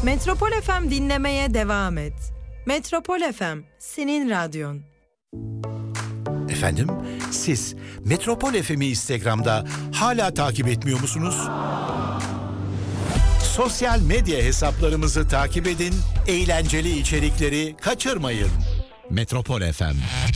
Metropol FM dinlemeye devam et. Metropol FM, senin radyon. Efendim, siz Metropol FM'i Instagram'da hala takip etmiyor musunuz? Sosyal medya hesaplarımızı takip edin, eğlenceli içerikleri kaçırmayın. Metropol FM.